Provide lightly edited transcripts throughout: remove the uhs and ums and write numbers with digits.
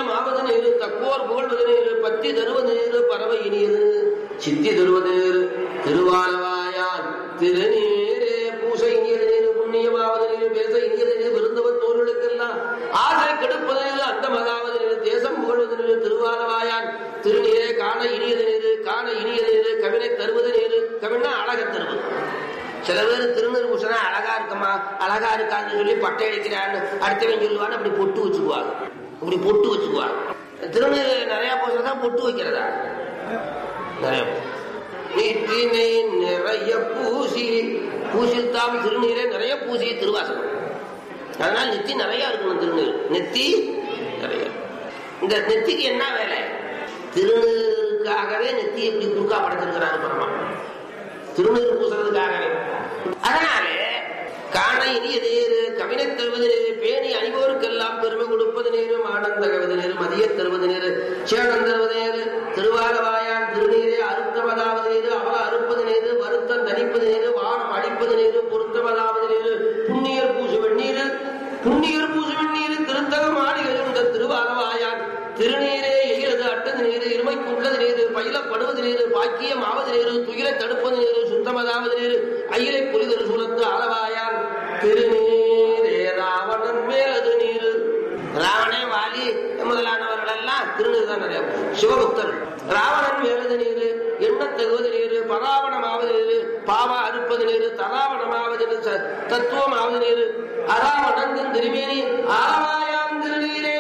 மாவது நீரு தக்கோர் புகழ்வது நீரு பத்தி தருவது நீரு பறவை இனியது சித்தி தருவது நீரு திருவாலவாயான் திருநீரே பூசை இனியது நீரு புண்ணியமாவது நீரு பேச இனியது நீரு விருந்தவர் தோர்களுக்கெல்லாம் ஆசை கெடுப்பது நீரு அந்த மகாவது நீரு தேசம் புகழ்வது நீரு திருவாலவாயான் திருநீரே காண இனியது நீரு காண இனியது நீரு கவினை தருவது நீரு கவினா அழக தருவது. சில பேர் திருநீர் பூசனா அழகா இருக்குமா அழகா இருக்கான்னு சொல்லி பட்டை அடிக்கிறான்னு அடுத்தவன் சொல்லுவான்னு அப்படி பொட்டு வச்சுக்குவாங்க. இப்படி பொட்டு வச்சுக்குவாங்க. திருநீர் நிறைய பூசதான் பொட்டு வைக்கிறதா நிறைய நீட்டினை நிறைய பூசி பூசித்தாம் திருநீரே நிறைய பூசி திருவாசகம். அதனால நெத்தி நிறைய இருக்கணும். திருநீர் நெத்தி நிறைய. இந்த நெத்திக்கு என்ன வேலை? திருநீருக்காகவே நெத்தி எப்படி குறுக்கா படைச்சிருக்கிறாரு பரமா திருநீர் பூசுறதுக்காகவே. அதனாலே காண இனியது நேரு கவினை தருவது நேரு பேணி அணிவோருக்கெல்லாம் பெருமை கொடுப்பது நேரும் ஆனந்த கவிதை நேரு மதிய தருவது நேரு சேனம் தருவது நேரு திருவாலவாயான் திருநீரே அறுத்தமதாவது நேரு அவல அறுப்பது நேரு வருத்தம் தணிப்பது நேரு வானம் அடிப்பது நேரு பொருத்தமதாவது நேரு புண்ணியர் பூசு வெண்ணீரு புண்ணியர் பூசு வெண்ணீரு திருத்தகம் ஆடிகளிருந்த திருவாலவாயான் திருநீரே எகிறது அட்டது நீரு இருமைக்கு உள்ளது நீரு பயிலப்படுவது நீரு பாக்கியம் ஆவது நீரு துயிலை தடுப்பது நீரு சுத்தமதாவது நீரு அயிலை புலிதரு சூழத்து அளவாயான் திருநீரே ராவணன் மேலது நீரு. ராவணே வாலி முதலானவர்கள் எல்லாம் திருநீர் தான் நிறைய. சிவபக்தர் ராவணன் மேலது நீரு எண்ண தருவது நீரு பராவணமாவது நீரு பாவ அறுப்பது நீரு தராவணமாவது தத்துவமாவது நீரு அராவணன் திருமேனி ஆவாயான் திருநீரே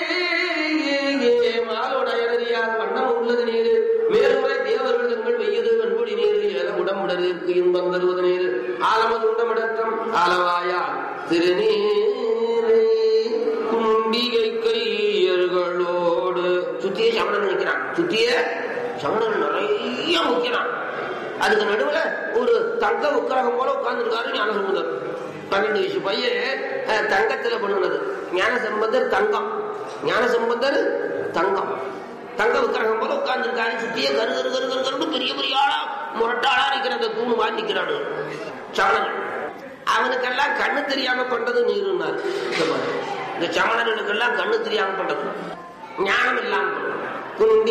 மாலோடையார் வண்ணம் உள்ளது நீரு மேலுரை தேவர்கள் தங்கள் வெய்யது வெண்பொடி நீரு ஏல உடம்புடருக்கு இன்பம் தருவது நீரு ஆலமது உண்டமிடற்றம் ஆலவாயா திருநீரே குண்டிகை கையர்களோடு சுத்திய சமணன் நிற்கிறான். சுத்திய சமணன் நிறைய முக்கிறான். அதுக்கு நடுவுல ஒரு தங்க உக்கரகம் போல உட்கார்ந்துருக்காரு ஞானசம்பந்தர். 12 வயசு பையன் தங்கத்துல பண்ணுனது. ஞானசம்பந்தர் தங்கம், ஞானசம்பந்தர் தங்கம், தங்க விக்கிரகம் போல உட்கார்ந்துருக்காரு. சுத்தியே கரு கரு கரு கரு கரு பெரிய பெரிய ஆளா முரட்டாளா இருக்கிற அந்த தூணு மாதிரி நிற்கிறானு சமணன். அவனுக்கெல்லாம் கண்ணு தெரியாம பண்றது நீருன்னாரு. இந்த சமணனுக்கெல்லாம் கண்ணு தெரியாம பண்றது ஞானம் இல்லாம பண்றது.